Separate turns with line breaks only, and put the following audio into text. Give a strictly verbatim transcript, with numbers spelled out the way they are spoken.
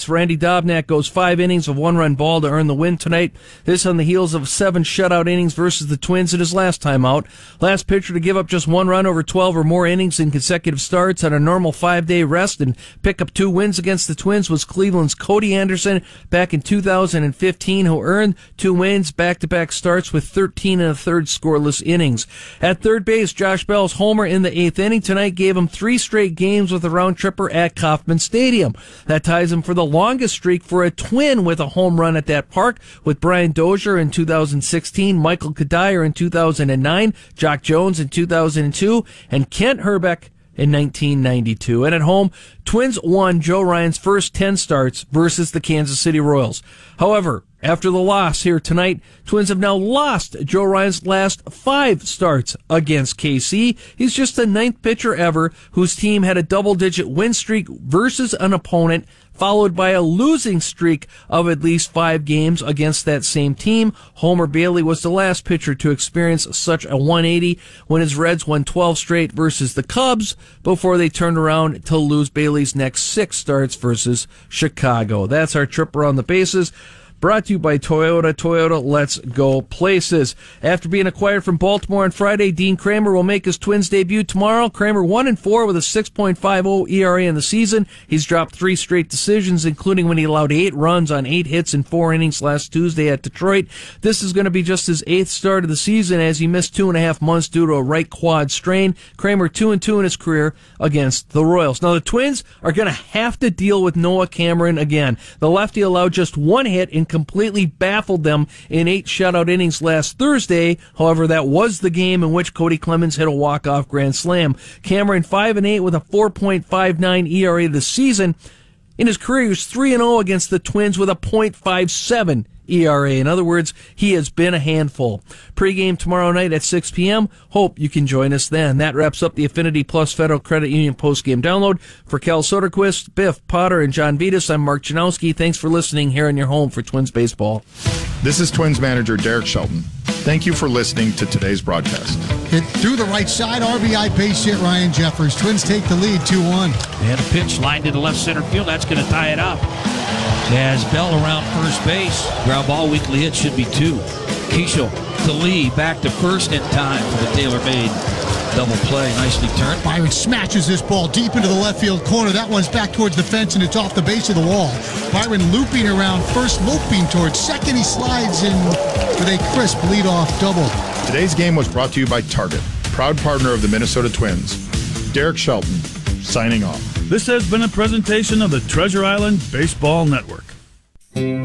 Twins. Randy Dobnak goes five innings of one-run ball to earn the win tonight. This on the heels of seven shutout innings versus the Twins in his last time out. Last pitcher to give up just one run over twelve or more innings in consecutive starts on a normal five-day rest and pick up two wins against the Twins was Cleveland's Cody Anderson back in two thousand fifteen, who earned two wins, back-to-back starts with thirteen and a third scoreless innings. At third base, Josh Bell's homer in the eighth inning tonight gave him three straight games with a round-tripper at Kauffman Stadium. That ties him for the longest streak for a Twin with a home run at that park, with Brian Dozier in two thousand sixteen, Michael Kadire in two thousand nine, Jock Jones in two thousand two, and Kent Herbeck in nineteen ninety-two. And at home, Twins won Joe Ryan's first ten starts versus the Kansas City Royals. However, after the loss here tonight, Twins have now lost Joe Ryan's last five starts against K C. He's just the ninth pitcher ever whose team had a double-digit win streak versus an opponent, followed by a losing streak of at least five games against that same team. Homer Bailey was the last pitcher to experience such a one eighty when his Reds won twelve straight versus the Cubs before they turned around to lose Bailey's next six starts versus Chicago. That's our trip around the bases. Brought to you by Toyota. Toyota, let's go places. After being acquired from Baltimore on Friday, Dean Kramer will make his Twins debut tomorrow. Kramer one and four with a six point five oh E R A in the season. He's dropped three straight decisions, including when he allowed eight runs on eight hits in four innings last Tuesday at Detroit. This is going to be just his eighth start of the season as he missed two and a half months due to a right quad strain. Kramer two and two in his career against the Royals. Now the Twins are going to have to deal with Noah Cameron again. The lefty allowed just one hit in completely baffled them in eight shutout innings last Thursday. However, that was the game in which Cody Clemens hit a walk-off grand slam. Cameron five and eight with a four point five nine E R A this season. In his career, he was three and oh against the Twins with a point five seven E R A. In other words, he has been a handful. Pre-game tomorrow night at six p.m. Hope you can join us then. That wraps up the Affinity Plus Federal Credit Union post-game download. For Cal Soderquist, Biff Potter, and John Vitas, I'm Mark Janowski. Thanks for listening here in your home for Twins baseball.
This is Twins manager Derek Shelton. Thank you for listening to today's broadcast.
Hit through the right side, R B I base hit Ryan Jeffers. Twins take the lead two one.
And a pitch lined to the left center field. That's going to tie it up. Jazz Bell around first base. Ground ball, weekly hit should be two. Keishel to Lee, back to first in time for the tailor-made double play. Nicely turned.
Byron smashes this ball deep into the left field corner. That one's back towards the fence, and it's off the base of the wall. Byron looping around first, loping towards second. He slides in with a crisp leadoff double.
Today's game was brought to you by Target, proud partner of the Minnesota Twins. Derek Shelton, signing off.
This has been a presentation of the Treasure Island Baseball Network.